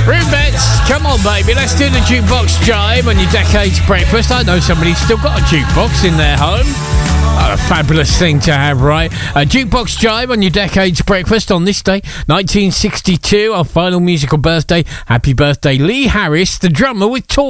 Rubettes, come on, baby. Let's do the jukebox jive on your Decades Breakfast. I know somebody's still got a jukebox in their home. A fabulous thing to have, right? A jukebox jive on your Decades Breakfast on this day, 1962, our final musical birthday. Happy birthday, Lee Harris, the drummer with Talk.